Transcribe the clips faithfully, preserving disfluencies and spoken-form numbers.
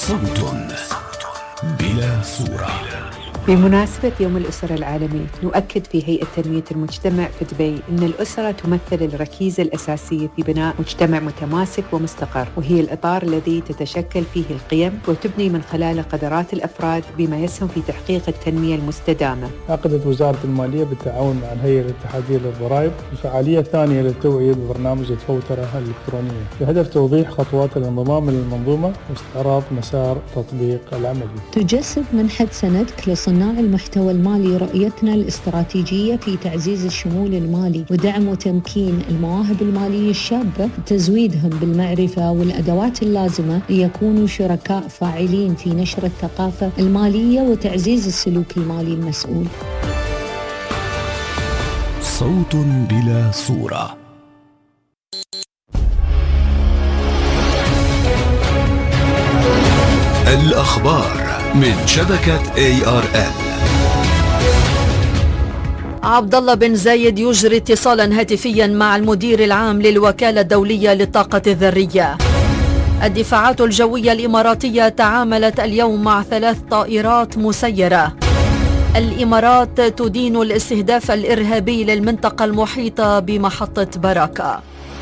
صوت بلا صورة. بمناسبة يوم الأسرة العالمي نؤكد في هيئة تنمية المجتمع في دبي أن الأسرة تمثل الركيزة الأساسية في بناء مجتمع متماسك ومستقر، وهي الإطار الذي تتشكل فيه القيم وتبني من خلاله قدرات الأفراد بما يسهم في تحقيق التنمية المستدامة. عقدت وزارة المالية بالتعاون مع الهيئة الاتحادية للضرائب الفعالية الثانية للتوعية ببرنامج الفوترة الإلكترونية بهدف توضيح خطوات الانضمام للمنظومة واستعراض مسار تطبيق العملي. تجسد منحة سندك لصناع المحتوى المالي رؤيتنا الاستراتيجية في تعزيز الشمول المالي ودعم وتمكين المواهب المالية الشابة وتزويدهم بالمعرفة والأدوات اللازمة ليكونوا شركاء فاعلين في نشر الثقافة المالية وتعزيز السلوك المالي المسؤول. صوت بلا صورة. الأخبار من شبكة إيه آر إل. عبد الله بن زايد يجري اتصالا هاتفيا مع المدير العام للوكالة الدولية للطاقة الذرية. الدفاعات الجوية الإماراتية تعاملت اليوم مع ثلاث طائرات مسيرة. الإمارات تدين الاستهداف الإرهابي للمنطقة المحيطة بمحطة براكة.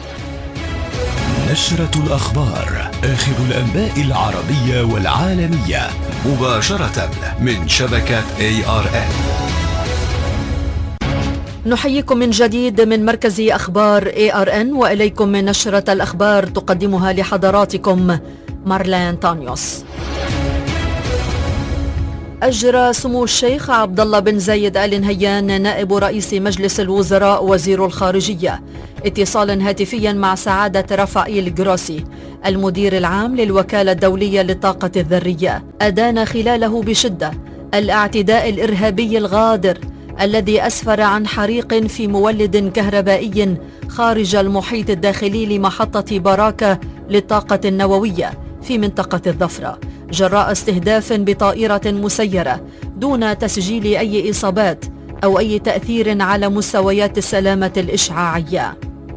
نشرة الأخبار، آخر الأنباء العربية والعالمية مباشرة من شبكة إيه آر إل. نحييكم من جديد من مركز أخبار إيه آر إن، وإليكم من نشرة الأخبار تقدمها لحضراتكم مارلين تانيوس. أجرى سمو الشيخ عبد الله بن زايد آل نهيان نائب رئيس مجلس الوزراء وزير الخارجية اتصالا هاتفيا مع سعادة رافائيل جروسي المدير العام للوكالة الدولية للطاقة الذرية. أدان خلاله بشدة الاعتداء الإرهابي الغادر الذي أسفر عن حريق في مولد كهربائي خارج المحيط الداخلي لمحطة براكة للطاقة النووية في منطقة الظفرة جراء استهداف بطائرة مسيرة دون تسجيل أي إصابات أو أي تأثير على مستويات السلامة الإشعاعية.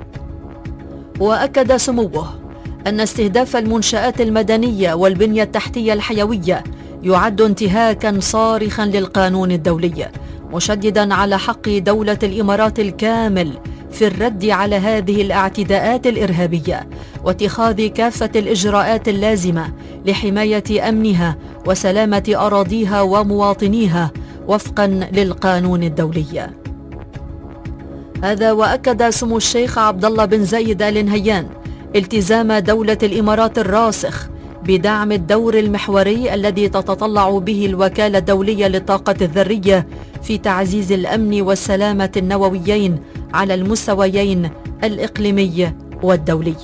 وأكد سموه أن استهداف المنشآت المدنية والبنية التحتية الحيوية يعد انتهاكا صارخا للقانون الدولي، مشددا على حق دولة الإمارات الكامل في الرد على هذه الاعتداءات الإرهابية واتخاذ كافة الإجراءات اللازمة لحماية أمنها وسلامة أراضيها ومواطنيها وفقا للقانون الدولي. هذا وأكد سمو الشيخ عبد الله بن زايد آل نهيان التزام دولة الإمارات الراسخ بدعم الدور المحوري الذي تتطلع به الوكالة الدولية للطاقة الذرية في تعزيز الأمن والسلامة النوويين على المستويين الإقليمي والدولي.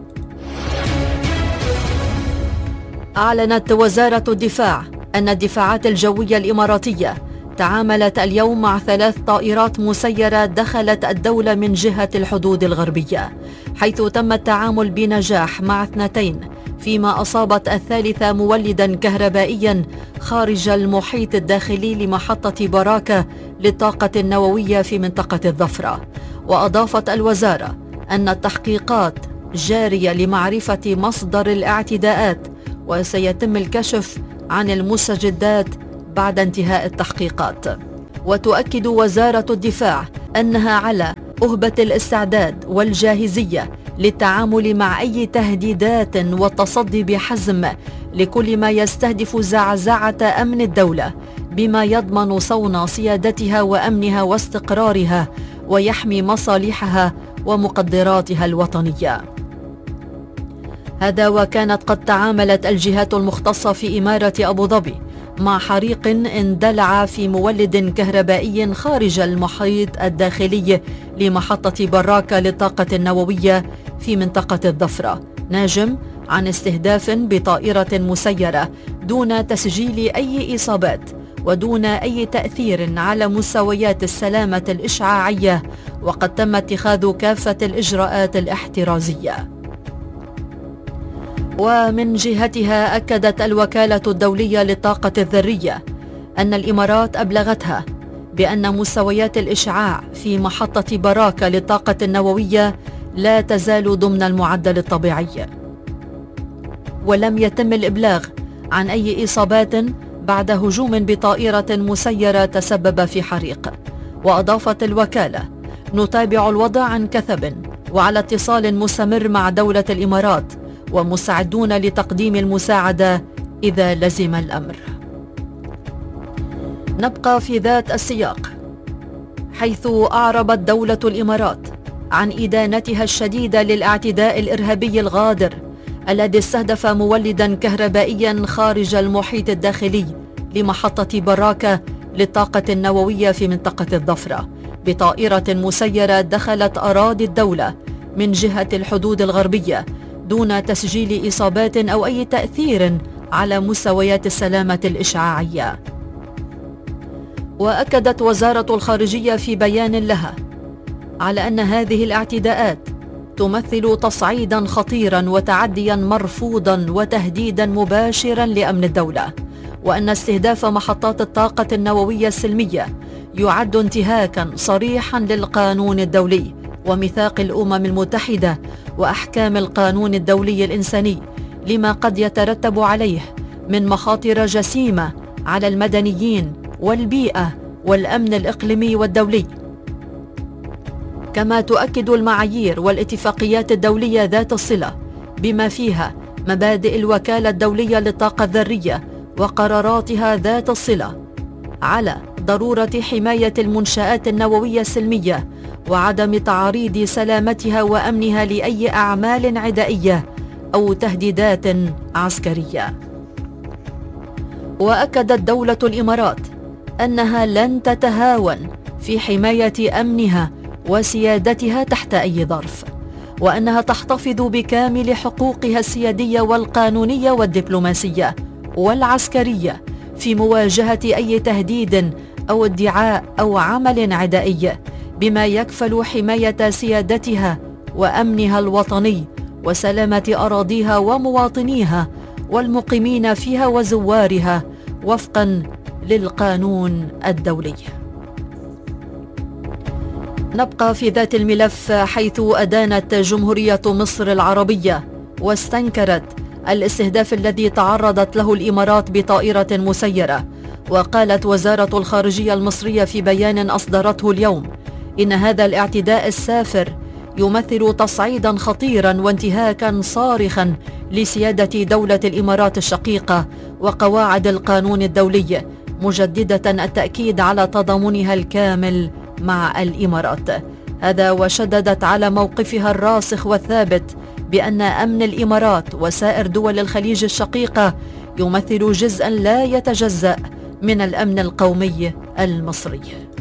أعلنت وزارة الدفاع أن الدفاعات الجوية الإماراتية تعاملت اليوم مع ثلاث طائرات مسيرة دخلت الدولة من جهة الحدود الغربية، حيث تم التعامل بنجاح مع اثنتين، فيما أصابت الثالثة مولدا كهربائيا خارج المحيط الداخلي لمحطة براكة للطاقة النووية في منطقة الظفرة. وأضافت الوزارة أن التحقيقات جارية لمعرفة مصدر الاعتداءات وسيتم الكشف عن المستجدات بعد انتهاء التحقيقات. وتؤكد وزارة الدفاع أنها على أهبة الاستعداد والجاهزية للتعامل مع أي تهديدات والتصدي بحزم لكل ما يستهدف زعزعة أمن الدولة بما يضمن صون سيادتها وأمنها واستقرارها ويحمي مصالحها ومقدراتها الوطنية. هذا وكانت قد تعاملت الجهات المختصة في إمارة أبو ظبي مع حريق اندلع في مولد كهربائي خارج المحيط الداخلي لمحطة براكة للطاقة النووية في منطقة الظفرة، ناجم عن استهداف بطائرة مسيرة دون تسجيل أي إصابات ودون أي تأثير على مستويات السلامة الإشعاعية، وقد تم اتخاذ كافة الإجراءات الاحترازية. ومن جهتها أكدت الوكالة الدولية للطاقة الذرية أن الإمارات أبلغتها بأن مستويات الإشعاع في محطة براكة للطاقة النووية لا تزال ضمن المعدل الطبيعي، ولم يتم الإبلاغ عن أي إصابات بعد هجوم بطائرة مسيرة تسبب في حريق. وأضافت الوكالة: نتابع الوضع عن كثب وعلى اتصال مستمر مع دولة الإمارات ومستعدون لتقديم المساعدة إذا لزم الأمر. نبقى في ذات السياق، حيث أعربت دولة الإمارات عن إدانتها الشديدة للاعتداء الإرهابي الغادر الذي استهدف مولدا كهربائيا خارج المحيط الداخلي لمحطة براكة للطاقة النووية في منطقة الظفرة بطائرة مسيرة دخلت أراضي الدولة من جهة الحدود الغربية دون تسجيل إصابات أو أي تأثير على مستويات السلامة الإشعاعية. وأكدت وزارة الخارجية في بيان لها على أن هذه الاعتداءات تمثل تصعيدا خطيرا وتعديا مرفوضا وتهديدا مباشرا لأمن الدولة، وأن استهداف محطات الطاقة النووية السلمية يعد انتهاكا صريحا للقانون الدولي وميثاق الأمم المتحدة وأحكام القانون الدولي الإنساني، لما قد يترتب عليه من مخاطر جسيمة على المدنيين والبيئة والأمن الإقليمي والدولي. كما تؤكد المعايير والاتفاقيات الدولية ذات الصلة بما فيها مبادئ الوكالة الدولية للطاقة الذرية وقراراتها ذات الصلة على ضرورة حماية المنشآت النووية السلمية وعدم تعريض سلامتها وأمنها لأي أعمال عدائية أو تهديدات عسكرية. وأكدت دولة الإمارات أنها لن تتهاون في حماية أمنها وسيادتها تحت أي ظرف، وأنها تحتفظ بكامل حقوقها السيادية والقانونية والدبلوماسية والعسكرية في مواجهة أي تهديد أو ادعاء أو عمل عدائي، بما يكفل حماية سيادتها وأمنها الوطني وسلامة أراضيها ومواطنيها والمقيمين فيها وزوارها وفقا للقانون الدولي. نبقى في ذات الملف، حيث أدانت جمهورية مصر العربية واستنكرت الاستهداف الذي تعرضت له الإمارات بطائرة مسيرة. وقالت وزارة الخارجية المصرية في بيان أصدرته اليوم إن هذا الاعتداء السافر يمثل تصعيدا خطيرا وانتهاكا صارخا لسيادة دولة الإمارات الشقيقة وقواعد القانون الدولي، مجددة التأكيد على تضامنها الكامل مع الإمارات. هذا وشددت على موقفها الراسخ والثابت بأن أمن الإمارات وسائر دول الخليج الشقيقة يمثل جزءا لا يتجزأ من الأمن القومي المصري.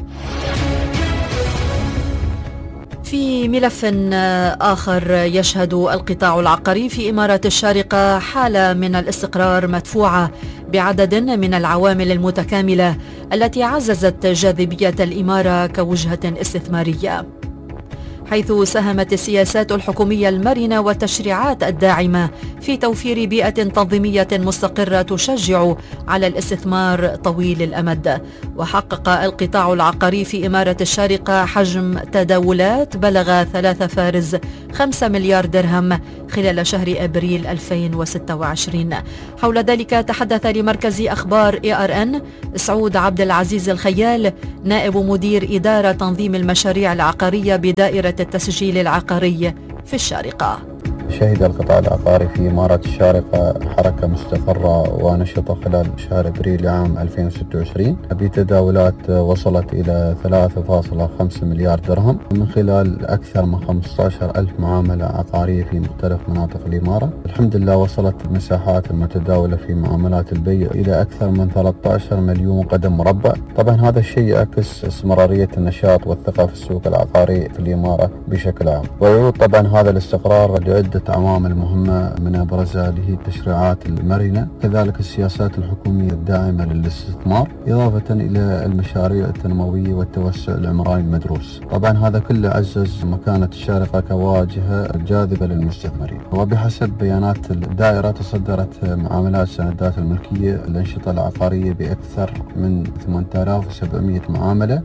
في ملف آخر، يشهد القطاع العقاري في إمارة الشارقة حالة من الاستقرار مدفوعة بعدد من العوامل المتكاملة التي عززت جاذبية الإمارة كوجهة استثمارية، حيث ساهمت السياسات الحكومية المرنة والتشريعات الداعمة في توفير بيئة تنظيمية مستقرة تشجع على الاستثمار طويل الأمد. وحقق القطاع العقاري في إمارة الشارقة حجم تداولات بلغ ثلاثة فاصلة خمسة مليار درهم خلال شهر أبريل ألفين وستة وعشرين. حول ذلك تحدث لمركز أخبار إيه آر إن سعود عبد العزيز الخيال، نائب مدير إدارة تنظيم المشاريع العقارية بدائرة التسجيل العقاري في الشارقة. شهد القطاع العقاري في إمارة الشارقة حركة مستقرة ونشطة خلال شهر أبريل عام ألفين وستة وعشرين بتداولات وصلت إلى ثلاثة فاصلة خمسة مليار درهم من خلال أكثر من خمسة عشر ألف معاملة عقارية في مختلف مناطق الإمارة. الحمد لله وصلت المساحات المتداولة في معاملات البيع إلى أكثر من ثلاثة عشر مليون قدم مربع. طبعا هذا الشيء يعكس استمرارية النشاط والثقة في السوق العقاري في الإمارة بشكل عام، ويعود طبعا هذا الاستقرار لعدة عوامل مهمة من أبرزها اللي هي التشريعات المرنة، كذلك السياسات الحكومية الداعمة للاستثمار، إضافة إلى المشاريع التنموية والتوسع العمراني المدروس. طبعا هذا كله عزز مكانة الشارقة كواجهة جاذبة للمستثمرين. وبحسب بيانات الدائرة تصدرت معاملات سندات الملكية الأنشطة العقارية بأكثر من ثمانية آلاف وسبعمئة معاملة.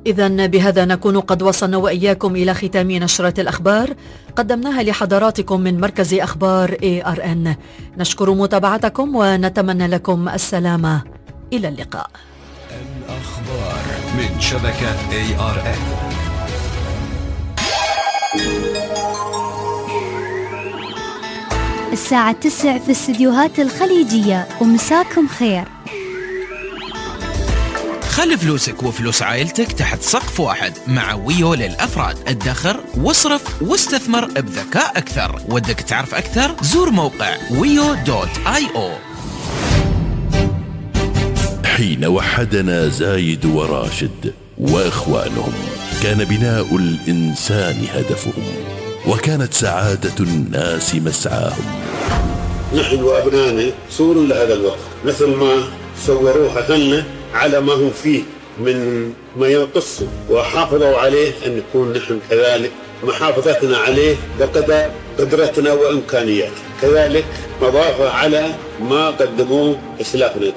إذن بهذا نكون قد وصلنا وإياكم إلى ختام نشرة الأخبار قدمناها لحضراتكم من مركز أخبار إيه آر إن. نشكر متابعتكم ونتمنى لكم السلامة. إلى اللقاء. الأخبار من شبكة إيه آر إن. الساعة تسع في الاستديوهات الخليجية، ومساكم خير. خلي فلوسك وفلوس عائلتك تحت سقف واحد مع ويو للأفراد. ادخر واصرف واستثمر بذكاء أكثر. ودك تعرف أكثر؟ زور موقع ويو دوت آي أو. حين وحدنا زايد وراشد وإخوانهم كان بناء الإنسان هدفهم، وكانت سعادة الناس مسعاهم. نحن وأبنائنا صور لهذا الوقت، مثل ما صوروها لنا على ما هم فيه من ما ينقصوا، وحافظوا عليه أن نكون نحن كذلك محافظتنا عليه بقدر قدرتنا وإمكانياتنا، كذلك مضافة على ما قدموه إسلافنا.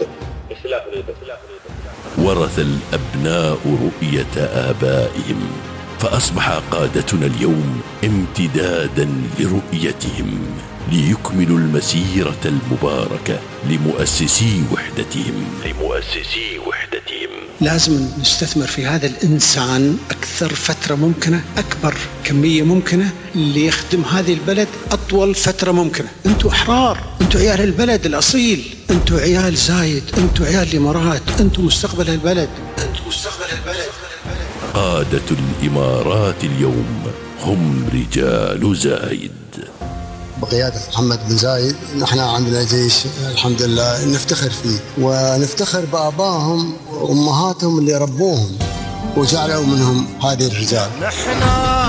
ورث الأبناء رؤية آبائهم، فأصبح قادتنا اليوم امتدادا لرؤيتهم، ليكملوا المسيرة المباركة لمؤسسي وحدتهم لمؤسسي وحدتهم. لازم نستثمر في هذا الإنسان أكثر فترة ممكنة، أكبر كمية ممكنة، اللي يخدم هذه البلد أطول فترة ممكنة. أنتوا أحرار، أنتوا عيال البلد الأصيل، أنتوا عيال زايد، أنتوا عيال الإمارات، أنتوا مستقبل البلد، أنتوا مستقبل البلد. قادة الإمارات اليوم هم رجال زايد بقيادة محمد بن زايد. نحن عندنا جيش الحمد لله نفتخر فيه، ونفتخر بآبائهم وأمهاتهم اللي ربوهم وجعلوا منهم هذه الرجال. نحن